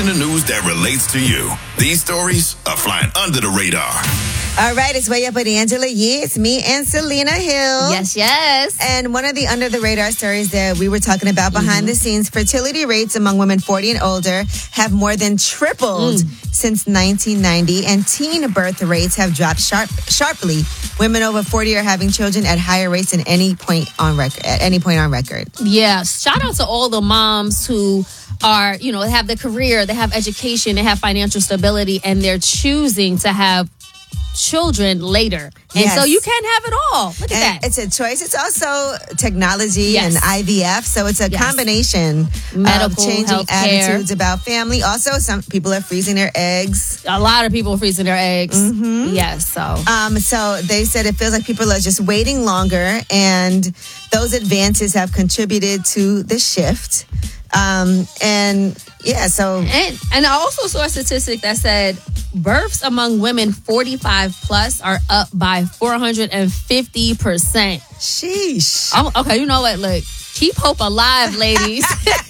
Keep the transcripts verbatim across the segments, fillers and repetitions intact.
in the news that relates to you. These stories are flying under the radar. All right, it's Way Up with Angela Yee. It's me and Selena Hill. Yes, yes. And one of the under-the-radar stories that we were talking about behind mm-hmm. the scenes, fertility rates among women forty and older have more than tripled mm. since nineteen ninety, and teen birth rates have dropped sharp, sharply. Women over forty are having children at higher rates than any point on record. At any point on record. Yeah, shout out to all the moms who are, you know, they have the career, they have education, they have financial stability, and they're choosing to have children later. And yes. so you can't have it all. Look at and that. It's a choice. It's also technology yes. and I V F. So it's a yes. combination Medical, of changing healthcare. attitudes about family. Also, some people are freezing their eggs. A lot of people are freezing their eggs. Mm-hmm. Yes. So. Um, so they said it feels like people are just waiting longer, and those advances have contributed to the shift. Um, and yeah, so. And, and I also saw a statistic that said births among women forty-five plus are up by four hundred fifty percent. Sheesh. I'm, okay, you know what? Look, keep hope alive, ladies.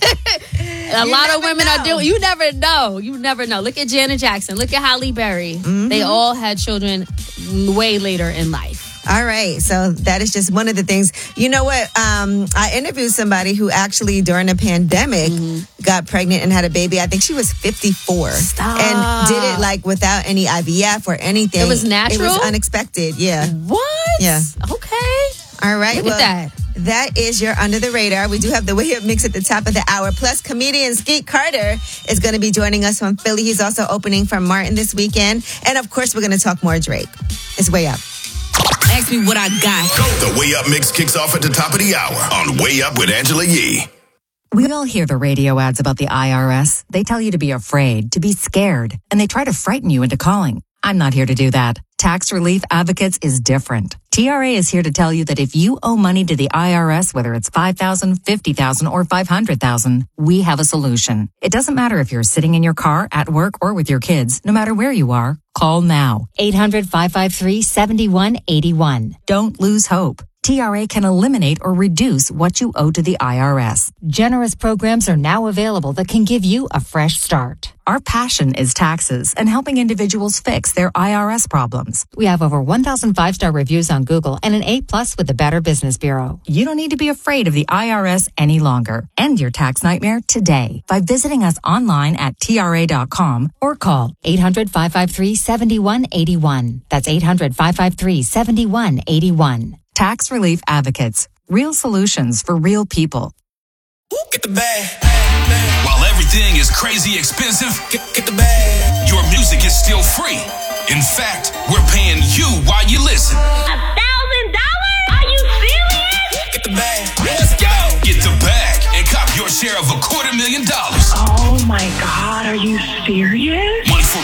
A you lot of women know. are doing, you never know. You never know. Look at Janet Jackson. Look at Halle Berry. Mm-hmm. They all had children way later in life. All right. So that is just one of the things. You know what? Um, I interviewed somebody who actually during the pandemic mm-hmm. got pregnant and had a baby. I think she was fifty-four. Stop. And did it like without any I V F or anything. It was natural? It was unexpected. Yeah. What? Yeah. Okay. All right. Look well, at that. That is your Under the Radar. We do have the Way Up Mix at the top of the hour. Plus, comedian Skeet Carter is going to be joining us from Philly. He's also opening for Martin this weekend. And of course, we're going to talk more Drake. It's Way Up. Ask me what I got. The Way Up Mix kicks off at the top of the hour on Way Up with Angela Yee. We all hear the radio ads about the I R S. They tell you to be afraid, to be scared, and they try to frighten you into calling. I'm not here to do that. Tax Relief Advocates is different. T R A is here to tell you that if you owe money to the I R S, whether it's five thousand dollars, fifty thousand dollars, or five hundred thousand dollars, we have a solution. It doesn't matter if you're sitting in your car, at work, or with your kids. No matter where you are, call now. eight hundred, five five three, seven one eight one. Don't lose hope. T R A can eliminate or reduce what you owe to the I R S. Generous programs are now available that can give you a fresh start. Our passion is taxes and helping individuals fix their I R S problems. We have over one thousand five-star reviews on Google and an A plus with the Better Business Bureau. You don't need to be afraid of the I R S any longer. End your tax nightmare today by visiting us online at T R A dot com or call eight hundred, five five three, seven one eight one. That's eight hundred, five five three, seven one eight one. Tax Relief Advocates. Real solutions for real people. Get the bag. While everything is crazy expensive, get, get the bag. Your music is still free. In fact, we're paying you while you listen. A thousand dollars? Are you serious? Get the bag. Let's go. Get the bag and cop your share of a quarter million dollars. Oh my God, are you serious? One for